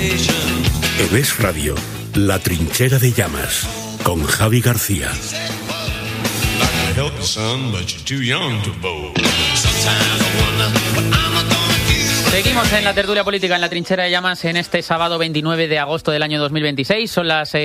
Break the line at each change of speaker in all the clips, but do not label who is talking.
En Es Radio, La Trinchera de Llamas, con Javi García.
Seguimos en la tertulia política en La Trinchera de Llamas en este sábado 29 de agosto del año 2026. Son las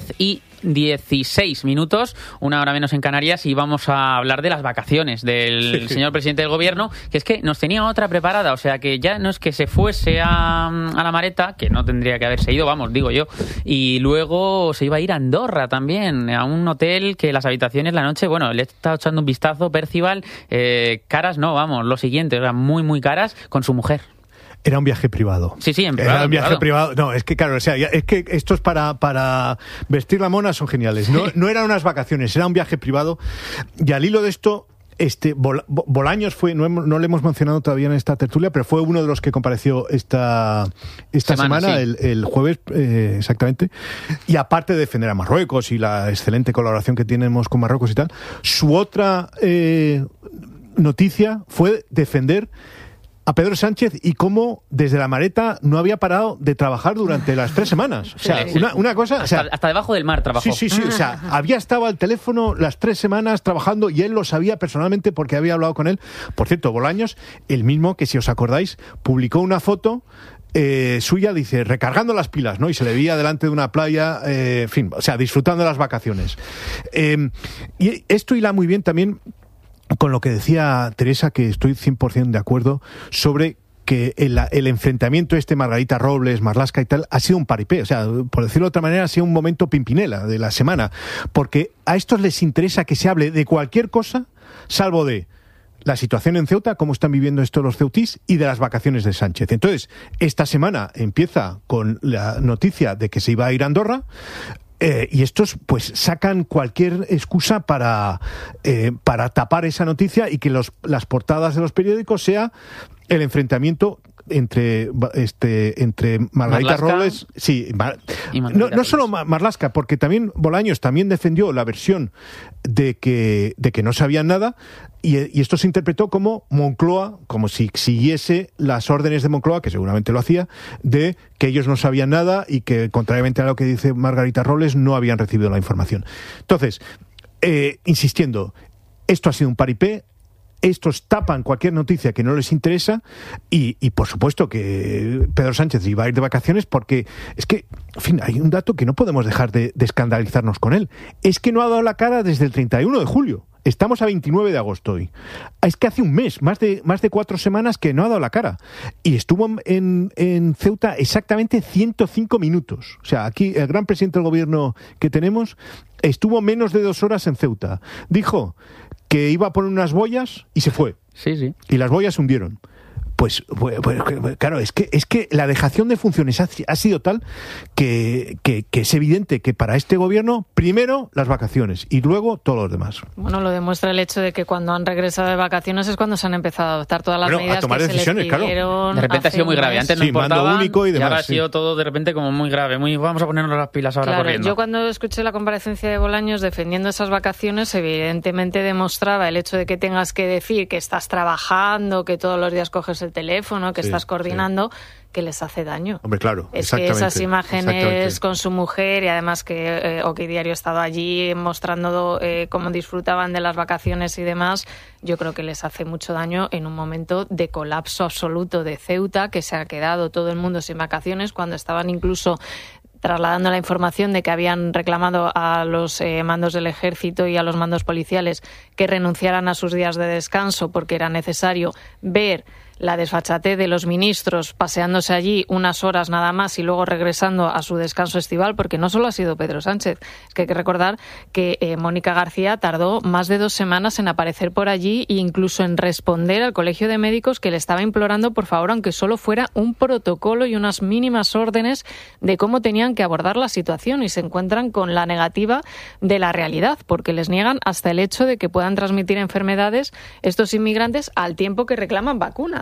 10:16, 1 hora menos en Canarias, y vamos a hablar de las vacaciones del señor presidente del gobierno, que es que nos tenía otra preparada, o sea que ya no es que se fuese a la Mareta, que no tendría que haberse ido, vamos, digo yo, y luego se iba a ir a Andorra también, a un hotel que las habitaciones la noche, bueno, le he estado echando un vistazo, Percival, caras no, vamos, lo siguiente, eran muy, muy caras, con su mujer.
Era un viaje privado.
Sí, en privado.
Era un viaje privado. No, es que claro, o sea, es que estos para vestir la mona son geniales. No eran unas vacaciones, era un viaje privado. Y al hilo de esto, Bolaños fue, no le hemos mencionado todavía en esta tertulia, pero fue uno de los que compareció esta semana sí. el jueves, exactamente. Y aparte de defender a Marruecos y la excelente colaboración que tenemos con Marruecos y tal, su otra noticia fue defender a Pedro Sánchez y cómo desde la Mareta no había parado de trabajar durante las 3 semanas. O sea, sí. Una cosa...
Hasta debajo del mar trabajó.
Sí. O sea, había estado al teléfono las 3 semanas trabajando y él lo sabía personalmente porque había hablado con él. Por cierto, Bolaños, el mismo que, si os acordáis, publicó una foto suya, dice, recargando las pilas, ¿no? Y se le veía delante de una playa, en fin, o sea, disfrutando de las vacaciones. Y esto hila muy bien también con lo que decía Teresa, que estoy 100% de acuerdo, sobre que el enfrentamiento Margarita Robles, Marlaska y tal, ha sido un paripé. O sea, por decirlo de otra manera, ha sido un momento Pimpinela de la semana. Porque a estos les interesa que se hable de cualquier cosa, salvo de la situación en Ceuta, cómo están viviendo esto los ceutís, y de las vacaciones de Sánchez. Entonces, esta semana empieza con la noticia de que se iba a ir a Andorra, y estos pues sacan cualquier excusa para tapar esa noticia y que las portadas de los periódicos sea el enfrentamiento entre Margarita Robles, sí, no solo Marlaska, porque también Bolaños también defendió la versión de que no sabían nada, y esto se interpretó como Moncloa, como si siguiese las órdenes de Moncloa, que seguramente lo hacía, de que ellos no sabían nada y que, contrariamente a lo que dice Margarita Robles, no habían recibido la información. Entonces, insistiendo, esto ha sido un paripé. Estos tapan cualquier noticia que no les interesa y por supuesto que Pedro Sánchez iba a ir de vacaciones, porque es que, en fin, hay un dato que no podemos dejar de escandalizarnos con él. Es que no ha dado la cara desde el 31 de julio. Estamos a 29 de agosto hoy. Es que hace un mes, más de 4 semanas que no ha dado la cara. Y estuvo en Ceuta exactamente 105 minutos. O sea, aquí el gran presidente del gobierno que tenemos estuvo menos de 2 horas en Ceuta. Dijo que iba a poner unas boyas y se fue.
Sí.
Y las boyas se hundieron. Pues claro, es que la dejación de funciones ha sido tal que es evidente que para este gobierno, primero las vacaciones y luego todo lo demás.
Bueno, lo demuestra el hecho de que cuando han regresado de vacaciones es cuando se han empezado a adoptar todas las medidas
a tomar
que
decisiones,
se les pidieron.
Claro. De repente ha sido muy grave. Antes no importaba,
mando único y demás.
Ahora ha sido todo de repente como muy grave. Vamos a ponernos las pilas ahora corriendo.
Yo cuando escuché la comparecencia de Bolaños defendiendo esas vacaciones, evidentemente demostraba el hecho de que tengas que decir que estás trabajando, que todos los días coges el teléfono, que estás coordinando, que les hace daño.
Hombre, claro,
es que esas imágenes con su mujer, y además que OK Diario ha estado allí mostrando cómo disfrutaban de las vacaciones y demás, yo creo que les hace mucho daño en un momento de colapso absoluto de Ceuta, que se ha quedado todo el mundo sin vacaciones, cuando estaban incluso trasladando la información de que habían reclamado a los mandos del ejército y a los mandos policiales que renunciaran a sus días de descanso porque era necesario ver la desfachatez de los ministros paseándose allí unas horas nada más y luego regresando a su descanso estival, porque no solo ha sido Pedro Sánchez, es que hay que recordar que Mónica García tardó más de 2 semanas en aparecer por allí e incluso en responder al Colegio de Médicos, que le estaba implorando, por favor, aunque solo fuera un protocolo y unas mínimas órdenes de cómo tenían que abordar la situación, y se encuentran con la negativa de la realidad, porque les niegan hasta el hecho de que puedan transmitir enfermedades estos inmigrantes al tiempo que reclaman vacunas.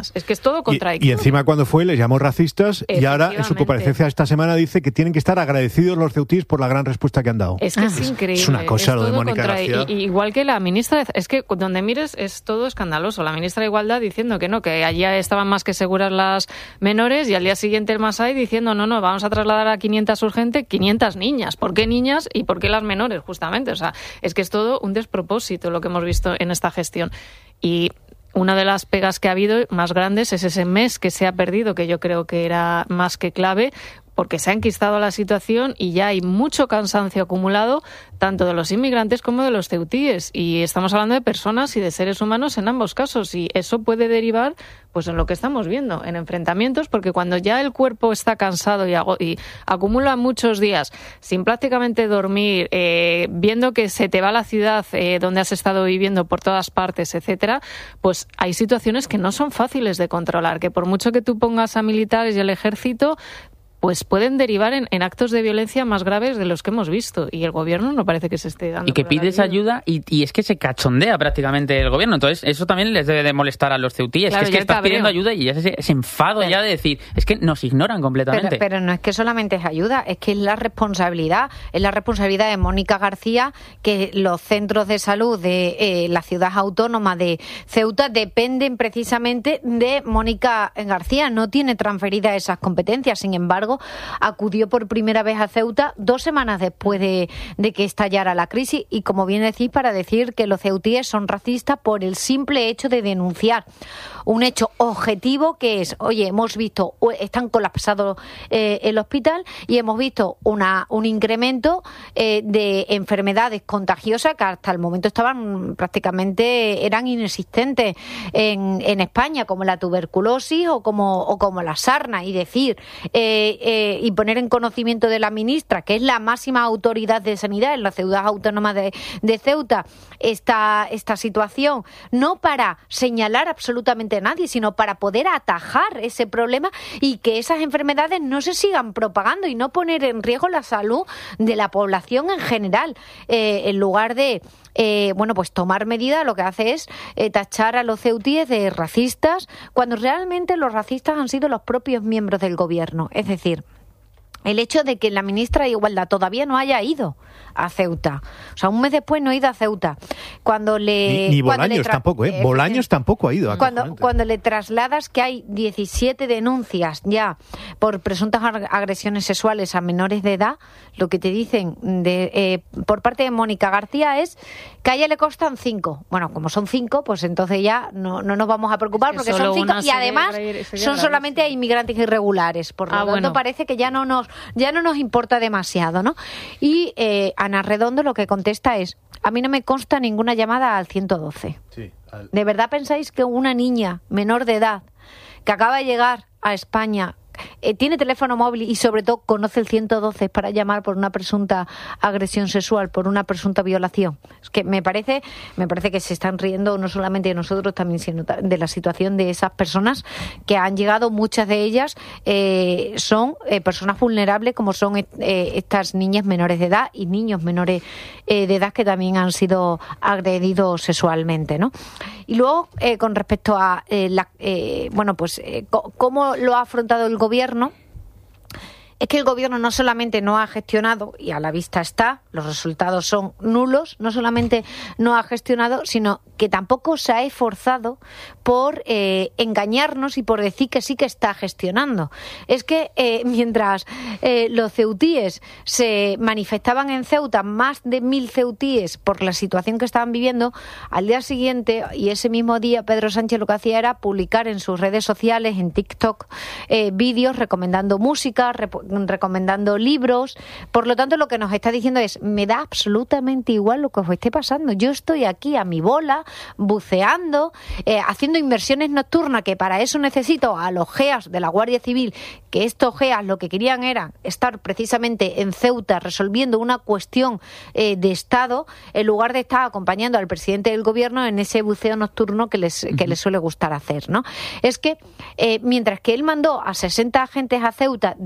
niñas. Es que es todo contradictorio.
Y encima cuando fue les llamó racistas y ahora en su comparecencia esta semana dice que tienen que estar agradecidos los ceutíes por la gran respuesta que han dado.
Es que es increíble.
Es una cosa lo de Mónica García.
Igual que la ministra, es que donde mires es todo escandaloso. La ministra de Igualdad diciendo que no, que allí estaban más que seguras las menores, y al día siguiente el Masai diciendo no, vamos a trasladar a 500 urgente, 500 niñas. ¿Por qué niñas y por qué las menores, justamente? O sea, es que es todo un despropósito lo que hemos visto en esta gestión. Y una de las pegas que ha habido más grandes es ese mes que se ha perdido, que yo creo que era más que clave, porque se ha enquistado la situación y ya hay mucho cansancio acumulado, tanto de los inmigrantes como de los ceutíes. Y estamos hablando de personas y de seres humanos en ambos casos. Y eso puede derivar pues en lo que estamos viendo, en enfrentamientos, porque cuando ya el cuerpo está cansado y acumula muchos días sin prácticamente dormir, viendo que se te va la ciudad donde has estado viviendo por todas partes, etcétera, pues hay situaciones que no son fáciles de controlar, que por mucho que tú pongas a militares y al ejército, pues pueden derivar en actos de violencia más graves de los que hemos visto. Y el gobierno no parece que se esté dando.
Y que pides ayuda y es que se cachondea prácticamente el gobierno. Entonces, eso también les debe de molestar a los ceutíes.
Claro,
es que estás pidiendo ayuda y ya ese enfado ya de decir, es que nos ignoran completamente.
Pero no es que solamente es ayuda, es que es la responsabilidad. Es la responsabilidad de Mónica García que los centros de salud de la ciudad autónoma de Ceuta dependen precisamente de Mónica García. No tiene transferidas esas competencias. Sin embargo, acudió por primera vez a Ceuta 2 semanas después de que estallara la crisis y, como bien decís, para decir que los ceutíes son racistas por el simple hecho de denunciar un hecho objetivo que es, oye, hemos visto, están colapsados el hospital y hemos visto un incremento de enfermedades contagiosas que hasta el momento estaban prácticamente, eran inexistentes en España, como la tuberculosis o como la sarna, y decir y poner en conocimiento de la ministra, que es la máxima autoridad de sanidad en la ciudad autónoma de Ceuta, esta situación, no para señalar absolutamente a nadie, sino para poder atajar ese problema y que esas enfermedades no se sigan propagando y no poner en riesgo la salud de la población en general. En lugar de pues tomar medidas, lo que hace es tachar a los ceutíes de racistas, cuando realmente los racistas han sido los propios miembros del gobierno. Es decir, el hecho de que la ministra de Igualdad todavía no haya ido a Ceuta, o sea, un mes después no ha ido a Ceuta,
ni Bolaños tampoco, Bolaños tampoco ha ido a
cuando le trasladas que hay 17 denuncias ya por presuntas agresiones sexuales a menores de edad, lo que te dicen por parte de Mónica García es que a ella le constan 5. Bueno, como son 5, pues entonces ya no nos vamos a preocupar, porque son 5 y además son solamente a inmigrantes irregulares, por lo tanto parece que ya no nos importa demasiado, ¿no? Y Ana Redondo lo que contesta es: a mí no me consta ninguna llamada al 112. Sí, ¿De verdad pensáis que una niña menor de edad que acaba de llegar a España tiene teléfono móvil y sobre todo conoce el 112 para llamar por una presunta agresión sexual, por una presunta violación? Es que me parece que se están riendo no solamente de nosotros, también sino de la situación de esas personas que han llegado. Muchas de ellas son personas vulnerables, como son estas niñas menores de edad y niños menores de edad que también han sido agredidos sexualmente, ¿no? Y luego, con respecto a cómo lo ha afrontado el gobierno, es que el gobierno no solamente no ha gestionado, y a la vista está, los resultados son nulos, no solamente no ha gestionado, sino que tampoco se ha esforzado por engañarnos y por decir que sí que está gestionando. Es que mientras los ceutíes se manifestaban en Ceuta, más de 1.000 ceutíes, por la situación que estaban viviendo, al día siguiente y ese mismo día Pedro Sánchez lo que hacía era publicar en sus redes sociales, en TikTok, vídeos recomendando música, recomendando libros. Por lo tanto, lo que nos está diciendo es: me da absolutamente igual lo que os esté pasando, yo estoy aquí a mi bola, buceando, haciendo inversiones nocturnas, que para eso necesito a los GEAs de la Guardia Civil, que estos GEAs lo que querían era estar precisamente en Ceuta resolviendo una cuestión de Estado, en lugar de estar acompañando al presidente del gobierno en ese buceo nocturno que les suele gustar hacer, ¿no? Es que mientras que él mandó a 60 agentes a Ceuta después de la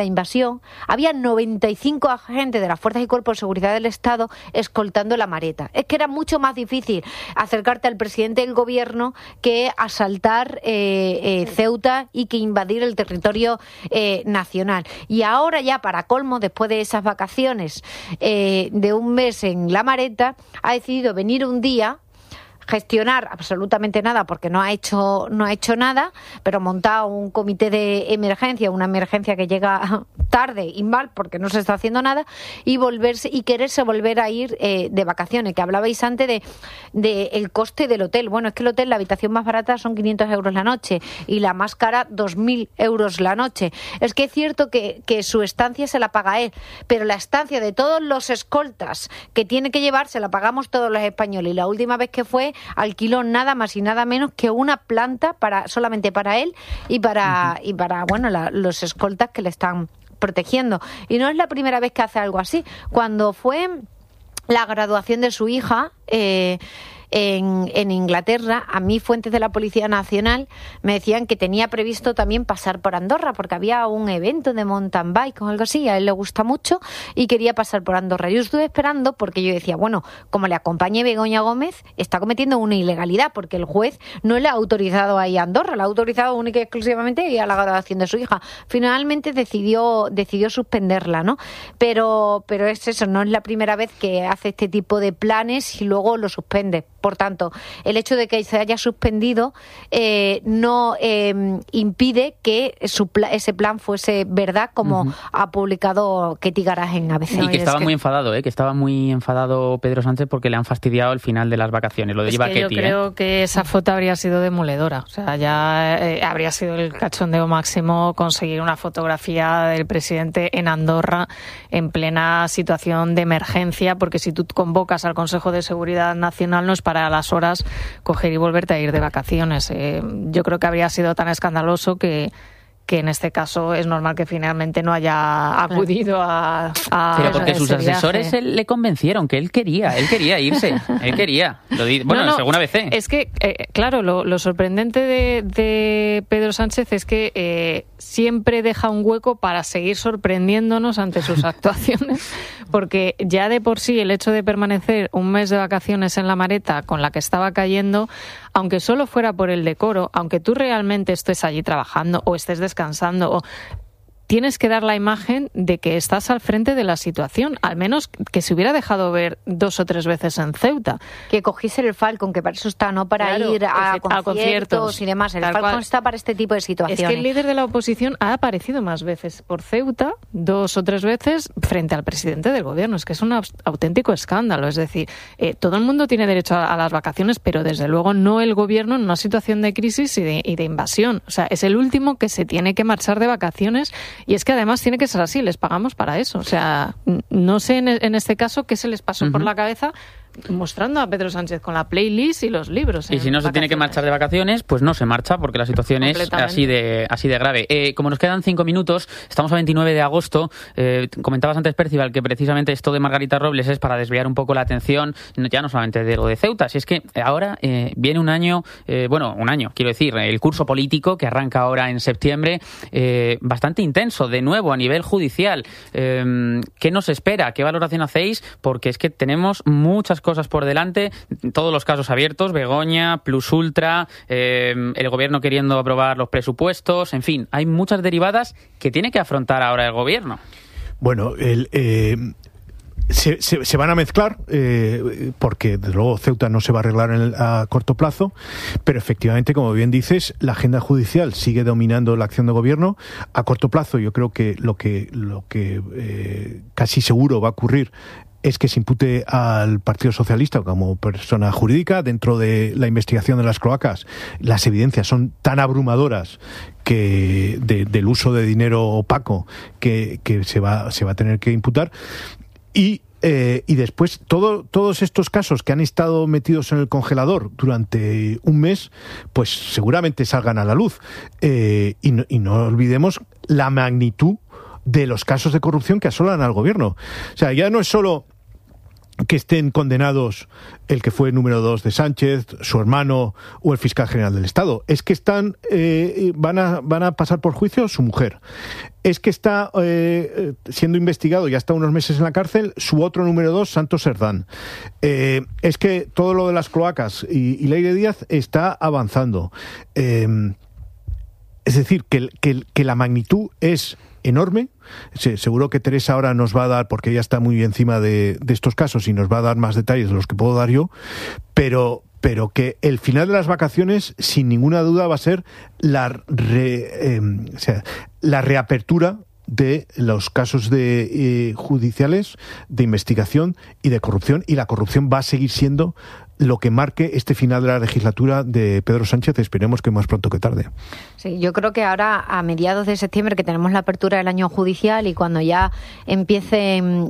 invasión, había 95 agentes de las fuerzas y cuerpos de seguridad del Estado escoltando la Mareta. Es que era mucho más difícil acercarte al presidente del gobierno que asaltar Ceuta y que invadir el territorio nacional. Y ahora ya, para colmo, después de esas vacaciones de un mes en la Mareta, ha decidido venir un día, gestionar absolutamente nada porque no ha hecho nada, pero montado un comité de emergencia, una emergencia que llega tarde y mal porque no se está haciendo nada, y quererse volver a ir de vacaciones, que hablabais antes de el coste del hotel. Bueno, es que el hotel, la habitación más barata son 500 euros la noche y la más cara 2.000 euros la noche. Es que es cierto que su estancia se la paga él, pero la estancia de todos los escoltas que tiene que llevar se la pagamos todos los españoles, y la última vez que fue alquiló nada más y nada menos que una planta solamente para él y para los escoltas que le están protegiendo. Y no es la primera vez que hace algo así. Cuando fue la graduación de su hija en Inglaterra, a mí fuentes de la Policía Nacional me decían que tenía previsto también pasar por Andorra porque había un evento de mountain bike o algo así, a él le gusta mucho y quería pasar por Andorra. Yo estuve esperando porque yo decía, bueno, como le acompañe Begoña Gómez, está cometiendo una ilegalidad porque el juez no le ha autorizado a ir a Andorra, le ha autorizado única y exclusivamente a ir a la graduación de su hija. Finalmente decidió suspenderla, ¿no? Pero es eso, no es la primera vez que hace este tipo de planes y luego lo suspende. Por tanto, el hecho de que se haya suspendido no impide que ese plan fuese verdad, como ha publicado Ketty Garas en ABC.
Y que estaba muy enfadado, que estaba muy enfadado Pedro Sánchez porque le han fastidiado el final de las vacaciones. Lo de lleva Ketty.
Yo creo que esa foto habría sido demoledora. O sea, ya habría sido el cachondeo máximo conseguir una fotografía del presidente en Andorra en plena situación de emergencia, porque si tú convocas al Consejo de Seguridad Nacional no es para a las horas coger y volverte a ir de vacaciones. Yo creo que habría sido tan escandaloso que en este caso es normal que finalmente no haya acudido a
pero porque sus asesores le convencieron que él quería irse. Él quería. Según ABC.
Es que, claro, lo sorprendente de Pedro Sánchez es que siempre deja un hueco para seguir sorprendiéndonos ante sus actuaciones, porque ya de por sí el hecho de permanecer un mes de vacaciones en la Mareta con la que estaba cayendo, aunque solo fuera por el decoro, aunque tú realmente estés allí trabajando o estés descansando o tienes que dar la imagen de que estás al frente de la situación, al menos que se hubiera dejado ver 2 o 3 veces en Ceuta.
Que cogiese el Falcon, que para eso está, no para ir a conciertos y demás. El Falcon está para este tipo de situaciones.
Es que el líder de la oposición ha aparecido más veces por Ceuta, 2 o 3 veces, frente al presidente del gobierno. Es que es un auténtico escándalo. Es decir, todo el mundo tiene derecho a las vacaciones, pero desde luego no el gobierno en una situación de crisis y de invasión. O sea, es el último que se tiene que marchar de vacaciones. Y es que además tiene que ser así, les pagamos para eso. O sea, no sé en este caso qué se les pasó por la cabeza mostrando a Pedro Sánchez con la playlist y los libros.
Y si no se tiene que marchar de vacaciones, pues no se marcha, porque la situación es así de grave. Como nos quedan 5 minutos, estamos a 29 de agosto. Comentabas antes, Percival, que precisamente esto de Margarita Robles es para desviar un poco la atención, ya no solamente de lo de Ceuta, si es que ahora viene un año, quiero decir, el curso político que arranca ahora en septiembre, bastante intenso, de nuevo, a nivel judicial. ¿Qué nos espera? ¿Qué valoración hacéis? Porque es que tenemos muchas cosas por delante, todos los casos abiertos, Begoña, Plus Ultra, el gobierno queriendo aprobar los presupuestos, en fin, hay muchas derivadas que tiene que afrontar ahora el gobierno.
Bueno, se van a mezclar, porque desde luego Ceuta no se va a arreglar a corto plazo, pero efectivamente, como bien dices, la agenda judicial sigue dominando la acción de gobierno. A corto plazo yo creo que lo que casi seguro va a ocurrir es que se impute al Partido Socialista como persona jurídica. Dentro de la investigación de las cloacas, las evidencias son tan abrumadoras que del uso de dinero opaco que se va a tener que imputar. Y después todos estos casos que han estado metidos en el congelador durante un mes, pues seguramente salgan a la luz. Y no olvidemos la magnitud de los casos de corrupción que asolan al gobierno. O sea, ya no es solo que estén condenados el que fue número 2 de Sánchez, su hermano o el fiscal general del Estado. Es que van a pasar por juicio su mujer. Es que está siendo investigado, ya está unos meses en la cárcel, su otro número 2, Santos Serdán. Es que todo lo de las cloacas y Leire Díaz está avanzando. Es decir, que la magnitud es enorme. Seguro que Teresa ahora nos va a dar, porque ella está muy encima de estos casos y nos va a dar más detalles de los que puedo dar yo, pero que el final de las vacaciones, sin ninguna duda, va a ser la reapertura de los casos judiciales de investigación y de corrupción, y la corrupción va a seguir siendo lo que marque este final de la legislatura de Pedro Sánchez. Esperemos que más pronto que tarde.
Sí, yo creo que ahora, a mediados de septiembre, que tenemos la apertura del año judicial y cuando ya empiecen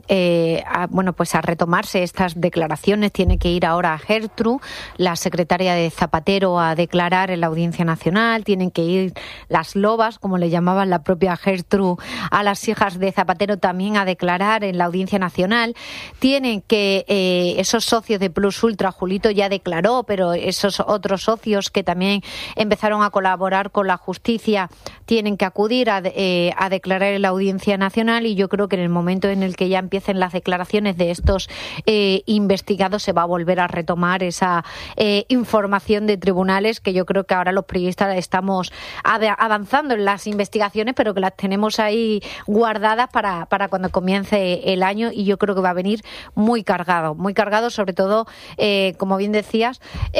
a retomarse estas declaraciones, tiene que ir ahora a Gertrude, la secretaria de Zapatero, a declarar en la Audiencia Nacional. Tienen que ir las lobas, como le llamaban la propia Gertrude a las hijas de Zapatero, también a declarar en la Audiencia Nacional. Tienen que esos socios de Plus Ultra, Julito ya declaró, pero esos otros socios que también empezaron a colaborar con la justicia tienen que acudir a declarar en la Audiencia Nacional, y yo creo que en el momento en el que ya empiecen las declaraciones de estos investigados se va a volver a retomar esa información de tribunales, que yo creo que ahora los periodistas estamos avanzando en las investigaciones, pero que las tenemos ahí guardadas para cuando comience el año, y yo creo que va a venir muy cargado, sobre todo, como bien decías,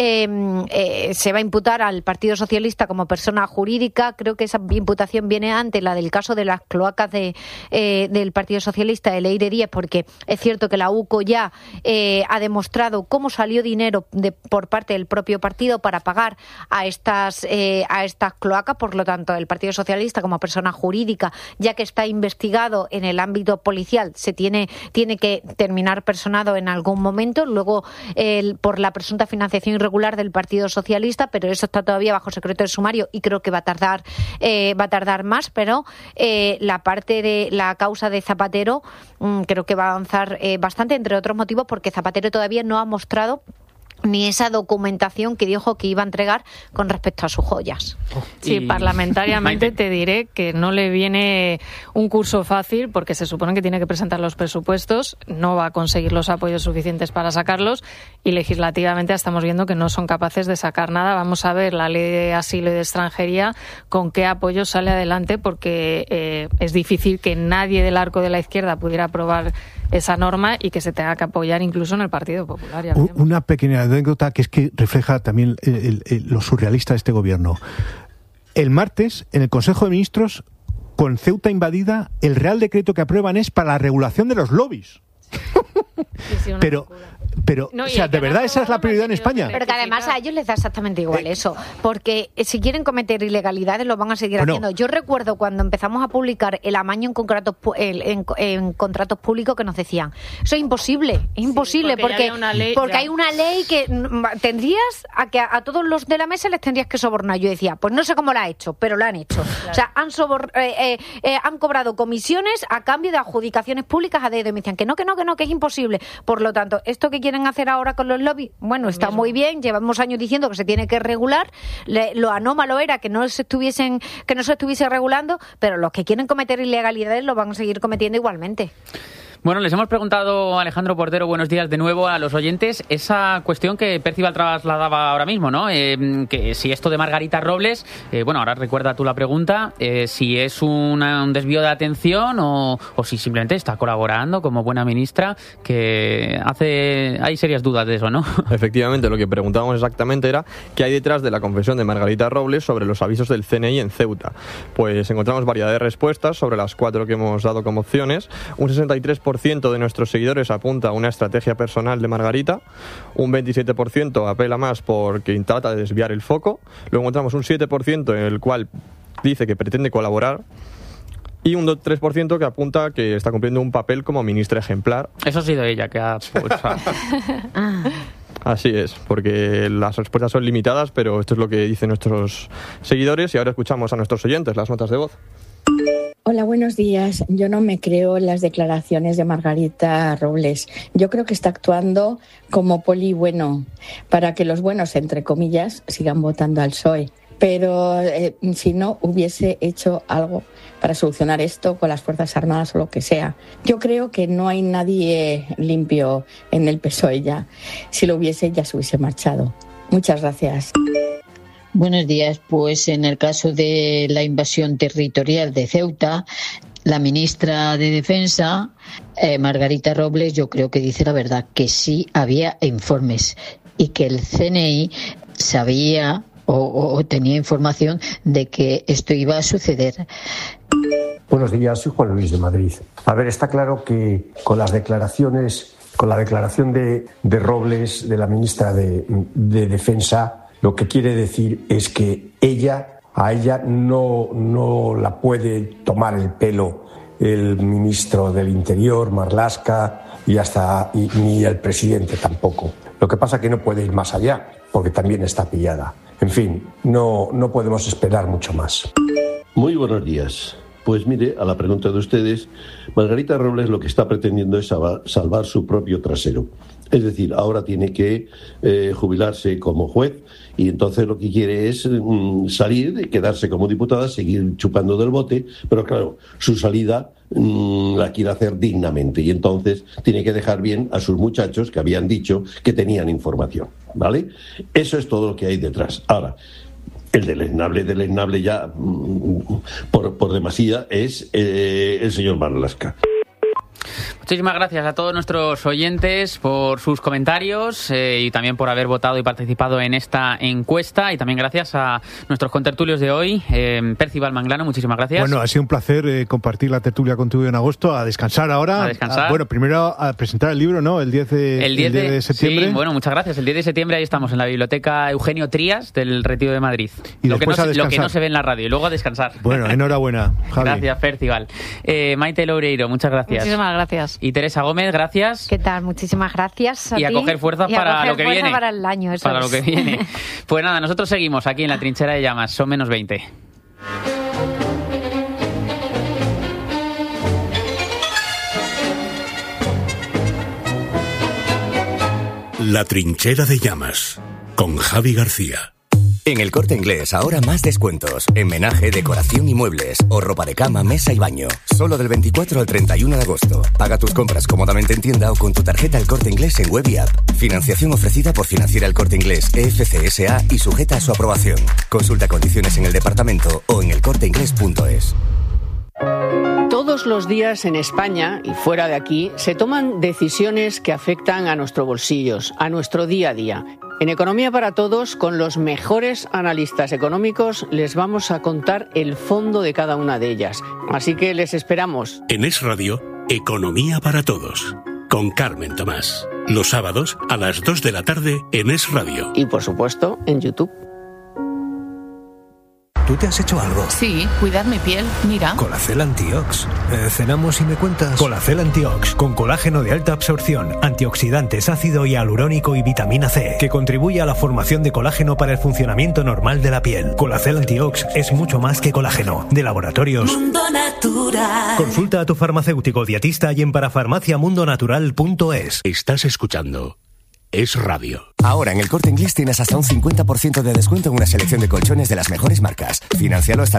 se va a imputar al Partido Socialista como persona jurídica. Creo que esa imputación viene antes la del caso de las cloacas del Partido Socialista de Leire Díaz, porque es cierto que la UCO ya ha demostrado cómo salió dinero por parte del propio partido para pagar a estas cloacas. Por lo tanto, el Partido Socialista como persona jurídica, ya que está investigado en el ámbito policial, se tiene que terminar personado en algún momento. Luego, por la presunta financiación irregular del Partido Socialista, pero eso está todavía bajo secreto de sumario y creo que va a tardar más, pero la parte de la causa de Zapatero creo que va a avanzar bastante, entre otros motivos porque Zapatero todavía no ha mostrado ni esa documentación que dijo que iba a entregar con respecto a sus joyas.
Sí, parlamentariamente te diré que no le viene un curso fácil, porque se supone que tiene que presentar los presupuestos, no va a conseguir los apoyos suficientes para sacarlos, y legislativamente estamos viendo que no son capaces de sacar nada. Vamos a ver la ley de asilo y de extranjería con qué apoyo sale adelante, porque es difícil que nadie del arco de la izquierda pudiera aprobar esa norma y que se tenga que apoyar incluso en el Partido Popular.
Una pequeña anécdota que es que refleja también lo surrealista de este gobierno. El martes, en el Consejo de Ministros, con Ceuta invadida, el Real Decreto que aprueban es para la regulación de los lobbies.
Sí,
pero no, o sea, ¿de verdad esa es la prioridad en España?
Pero que además a ellos les da exactamente igual eso, porque si quieren cometer ilegalidades lo van a seguir haciendo. Yo recuerdo cuando empezamos a publicar el amaño en contratos públicos que nos decían, eso es imposible, porque hay una ley que tendrías a todos los de la mesa les tendrías que sobornar. Yo decía, pues no sé cómo la ha hecho, pero la han hecho. Claro. O sea, han cobrado comisiones a cambio de adjudicaciones públicas a dedo, y me decían que es imposible. Por lo tanto, esto que quieren hacer ahora con los lobbies, bueno, está muy bien, llevamos años diciendo que se tiene que regular, lo anómalo era que no se estuviese regulando, pero los que quieren cometer ilegalidades lo van a seguir cometiendo igualmente.
Bueno, les hemos preguntado, Alejandro Portero, buenos días de nuevo a los oyentes, esa cuestión que Percival trasladaba ahora mismo, ¿no? Que si esto de Margarita Robles, ahora recuerda tú la pregunta, si es un desvío de atención o si simplemente está colaborando como buena ministra, que hay serias dudas de eso, ¿no?
Efectivamente, lo que preguntábamos exactamente era qué hay detrás de la confesión de Margarita Robles sobre los avisos del CNI en Ceuta. Pues encontramos variedad de respuestas sobre las 4 que hemos dado como opciones. Un 63% de nuestros seguidores apunta a una estrategia personal de Margarita, un 27% apela más porque trata de desviar el foco, luego encontramos un 7% en el cual dice que pretende colaborar, y un 3% que apunta que está cumpliendo un papel como ministra ejemplar.
Eso ha sido ella que ha pulsado.
Así es, porque las respuestas son limitadas, pero esto es lo que dicen nuestros seguidores, y ahora escuchamos a nuestros oyentes las notas de voz.
Hola, buenos días. Yo no me creo las declaraciones de Margarita Robles. Yo creo que está actuando como poli bueno para que los buenos, entre comillas, sigan votando al PSOE. Pero si no hubiese hecho algo para solucionar esto con las Fuerzas Armadas o lo que sea. Yo creo que no hay nadie limpio en el PSOE ya. Si lo hubiese, ya se hubiese marchado. Muchas gracias.
Buenos días. Pues en el caso de la invasión territorial de Ceuta, la ministra de Defensa, Margarita Robles, yo creo que dice la verdad, que sí había informes y que el CNI sabía o tenía información de que esto iba a suceder.
Buenos días, soy Juan Luis de Madrid. A ver, está claro que con la declaración de Robles, de la ministra de Defensa, lo que quiere decir es que a ella no la puede tomar el pelo el ministro del Interior, Marlaska, ni el presidente tampoco. Lo que pasa es que no puede ir más allá, porque también está pillada. En fin, no podemos esperar mucho más.
Muy buenos días. Pues mire, a la pregunta de ustedes, Margarita Robles lo que está pretendiendo es salvar su propio trasero. Es decir, ahora tiene que jubilarse como juez y entonces lo que quiere es salir, quedarse como diputada, seguir chupando del bote, pero claro, su salida la quiere hacer dignamente y entonces tiene que dejar bien a sus muchachos que habían dicho que tenían información, ¿vale? Eso es todo lo que hay detrás. Ahora, el deleznable ya por demasía es el señor Marlaska.
Muchísimas gracias a todos nuestros oyentes por sus comentarios y también por haber votado y participado en esta encuesta, y también gracias a nuestros contertulios de hoy. Percival Manglano, muchísimas gracias.
Bueno, ha sido un placer compartir la tertulia contigo en agosto. A descansar ahora.
A descansar.
Bueno, primero a presentar el libro, ¿no? El 10 de septiembre.
Sí, bueno, muchas gracias. El 10 de septiembre ahí estamos en la Biblioteca Eugenio Trías del Retiro de Madrid.
Y
lo que no se ve en la radio. Y luego a descansar.
Bueno, enhorabuena, Javi.
Gracias, Percival. Maite Loureiro, muchas gracias.
Muchísimas gracias.
Y Teresa Gómez, gracias.
¿Qué tal? Muchísimas gracias a
ti. Y a coger fuerzas para lo que viene.
Para el año, eso
para
es.
lo que viene. Pues nada, nosotros seguimos aquí en la Trinchera de Llamas. Son menos 20.
La Trinchera de Llamas, con Javi García.
En El Corte Inglés, ahora más descuentos. En menaje, decoración y muebles. O ropa de cama, mesa y baño. Solo del 24 al 31 de agosto. Paga tus compras cómodamente en tienda o con tu tarjeta El Corte Inglés en web y app. Financiación ofrecida por Financiera El Corte Inglés, EFC S.A. y sujeta a su aprobación. Consulta condiciones en el departamento o en elcorteinglés.es.
Todos los días en España y fuera de aquí se toman decisiones que afectan a nuestros bolsillos, a nuestro día a día. En Economía para Todos, con los mejores analistas económicos, les vamos a contar el fondo de cada una de ellas. Así que les esperamos.
En Es Radio, Economía para Todos, con Carmen Tomás. Los sábados a las 2 de la tarde en Es Radio.
Y por supuesto, en YouTube.
¿Tú te has hecho algo?
Sí, cuidar mi piel, mira.
Colacel Antiox. ¿Cenamos y me cuentas? Colacel Antiox, con colágeno de alta absorción, antioxidantes, ácido hialurónico y vitamina C, que contribuye a la formación de colágeno para el funcionamiento normal de la piel. Colacel Antiox es mucho más que colágeno. De Laboratorios
Mundo Natural.
Consulta a tu farmacéutico dietista y en parafarmaciamundonatural.es.
Estás escuchando Es Radio.
Ahora en El Corte Inglés tienes hasta un 50% de descuento en una selección de colchones de las mejores marcas. Financialo hasta